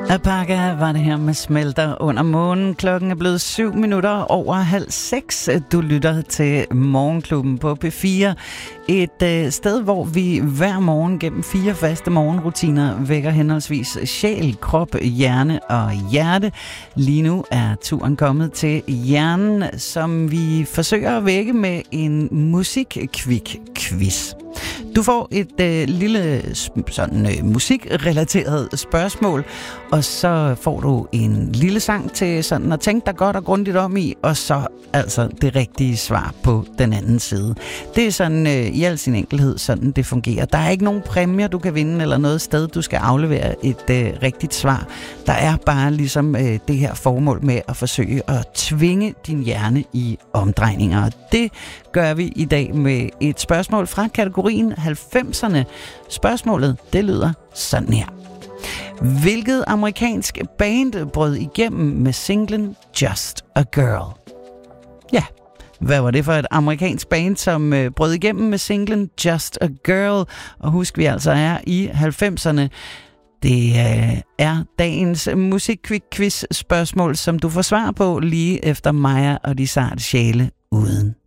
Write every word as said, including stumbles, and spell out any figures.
Apaga var det her med Smelter under månen. Klokken er blevet syv minutter over halv seks. Du lytter til Morgenklubben på P fire. Et øh, sted, hvor vi hver morgen gennem fire faste morgenrutiner vækker henholdsvis sjæl, krop, hjerne og hjerte. Lige nu er turen kommet til hjernen, som vi forsøger at vække med en musik-kvik-quiz. Du får et øh, lille sådan øh, musikrelateret spørgsmål, og så får du en lille sang til sådan at tænke dig godt og grundigt om i, og så altså det rigtige svar på den anden side. Det er sådan øh, i al sin enkelhed sådan det fungerer. Der er ikke nogen præmier du kan vinde eller noget sted du skal aflevere et øh, rigtigt svar. Der er bare ligesom øh, det her formål med at forsøge at tvinge din hjerne i omdrejninger. Det gør vi i dag med et spørgsmål fra kategorien halvfemserne. Spørgsmålet, det lyder sådan her. Hvilket amerikansk band brød igennem med singlen Just a Girl? Ja, hvad var det for et amerikansk band, som øh, brød igennem med singlen Just a Girl? Og husk, vi altså er i halvfemserne. Det øh, er dagens musik-quiz-spørgsmål, som du får svar på lige efter Maja og de sarte sjæle uden